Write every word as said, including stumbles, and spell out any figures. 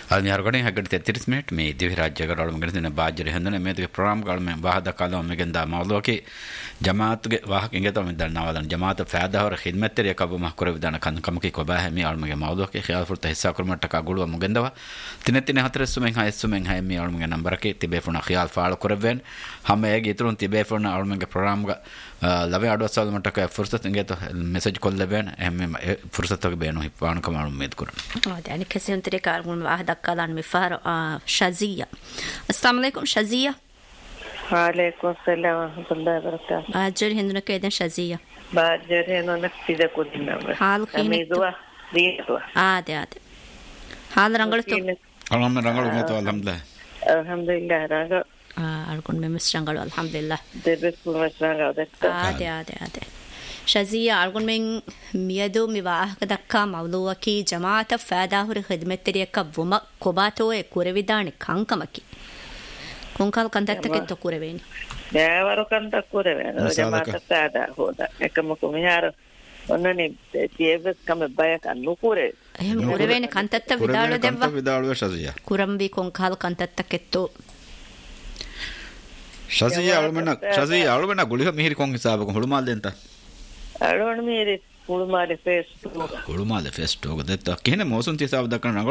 ಅದನ್ನ ಹೊರಗಡೆ ಹಗ್ಗಡೆ ತೆತ್ತಿರಿಸ್ ಮಿನಿಟ್ ಮೇ ದಿವಿ ರಾಜ್ಯಗಳ ಒಳಗಡೆ ಬಾಜರಿ ಹಂದನೆ ಮೇದಿಗೆ ಪ್ರೋಗ್ರಾಮ್ಗಳ ಮೇ ವಾಹದ ಕಾಲ ಮೆಗೆಂದ ಮೌಲೋಕಿ ಜಮಾತ್ಗೆ ವಾಹಕ ಇಂಗೆತ ಮಿದಲ್ ನಾವದನ ಜಮಾತ್ ಫಾದಾ ಹೊರ ಖಿದ್ಮತ್ತೆರಿಯ ಕಬು ಮಹಕುರ ವಿಧಾನ ಕನ್ ಕಮಕಿ ಕೊಬಾ ಹೆಮಿ ಆಳ್ಮಗೆ ಮೌಲೋಕಿ ಖಿಯಾಲ್ ಫುರ್ತ ಹಿಸ್ಸಾ ಕುರ್ಮಟ್ಟಕ ಗುಳುವ ಮುಗೆಂದವ ತಿನೆತ್ತಿನ ಹತ್ರಸ್ಸು ಮೆಂ ಹಾಯಸ್ಸು ಮೆಂ ಹಾಯಮಿ ಆಳ್ಮಗೆ ನಂಬರಕ್ಕೆ ತಿಬೆ ಫುಣ ಖಿಯಾಲ್ ಫಾಳ ಕುರವೆನ್ ಹಮ್ಮೆ ಹೇಗೆ ಇತರುನ್ ತಿಬೆ ಫುಣ ಆಳ್ಮಗೆ ಪ್ರೋಗ್ರಾಮ್ಗ ಲವೆ ಆಡುವ ಸಾಲ ಮಟ್ಟಕ ಫುರ್ಸತ್ ಇಂಗೆತ ಮೆಸೇಜ್ ಕೊಲ್ಲೆವೆನ್ ಎಮ್ಮೆ ಫುರ್ಸತ್ಗೆ ಬೇನು ಹಿಪ್ಪಾಣ ಕಮಾಳು ಮೇದ್ ಕುರ ಹೌದು يعني كثير تري كارون واحد قالان مفار شازية السلام عليكم شازية وعليكم السلام ورحمة الله وبركاته باجر هندنا كيدن شازية باجر هندنا كيدا كودنا حال خينك ديتوا عادي عادي حال رنگلتو الحمد لله رنگلو متو الحمد لله الحمد لله رنگل اه اركون بمس رنگلو الحمد لله دبس بمس رنگل عادي عادي عادي شازية أرجون من ميادو مباح كدكا موضوع كي جماعة فادا هور خدمة تريك وما كوباتو كوري vidani كانكمكي كونكال كنتت كنتو كوري بيني يا وارو كنتت كوري بيني جماعة فادا هودا كمكو ميارو ونني تيبس كم بايك أنو كوري هم كوري بيني كنتت vidalo دبا vidalo شازية كورم بي كونكال كنتت كنتو شازية أولمنا شازية أولمنا قولي مهير كون حسابكم هلومال دينتا ألون ميري هلومال فيستو هلومال فيستو ده تا كهنا موسم تيساب دكان